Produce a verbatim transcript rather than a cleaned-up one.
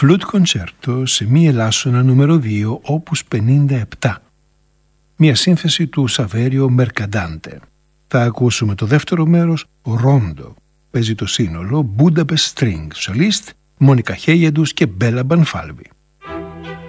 Flute Concerto σε μη ελάσσονα νούμερο δύο, όπους πενήντα επτά. Μια σύνθεση του Σαβέριο Μερκαντάντε. Θα ακούσουμε το δεύτερο μέρος, ο Ρόντο. Παίζει το σύνολο Budapest String, solist Μόνικα Χέιεντους και Μπέλα Μπανφάλβη.